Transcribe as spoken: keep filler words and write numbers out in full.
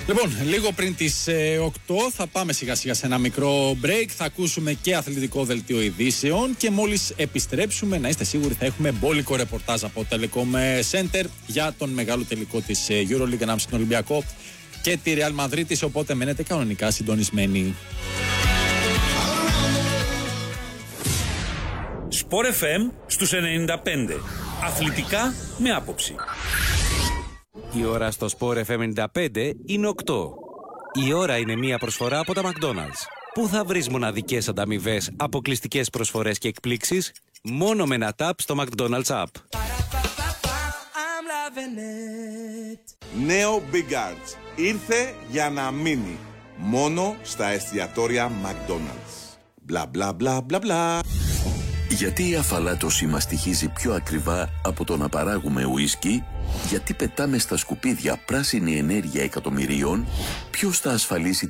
Λοιπόν, λίγο πριν τις ε, οκτώ θα πάμε σιγά σιγά σε ένα μικρό break. Θα ακούσουμε και αθλητικό δελτίο ειδήσεων και μόλις επιστρέψουμε, να είστε σίγουροι, θα έχουμε μπόλικο ρεπορτάζ από Telecom Center για τον μεγάλο τελικό της EuroLeague ανάμεσα στον Ολυμπιακό και τη Real Madrid, οπότε μένετε κανονικά συντονισμένοι. Sport εφ εμ στους ενενήντα πέντε. Αθλητικά με άποψη. Η ώρα στο Sport εφ εμ ενενήντα πέντε είναι οκτώ. Η ώρα είναι μία προσφορά από τα McDonald's. Πού θα βρεις μοναδικές ανταμοιβές, αποκλειστικές προσφορές και εκπλήξεις? Μόνο με ένα tap στο McDonald's app. Νέο Big Arts. Ήρθε για να μείνει. Μόνο στα εστιατόρια McDonald's. Μπλα μπλα μπλα μπλα μπλα. Γιατί η αφαλάτωσή μας στοιχίζει πιο ακριβά από το να παράγουμε ουίσκι? Γιατί πετάμε στα σκουπίδια πράσινη ενέργεια εκατομμυρίων? Ποιος θα ασφαλίσει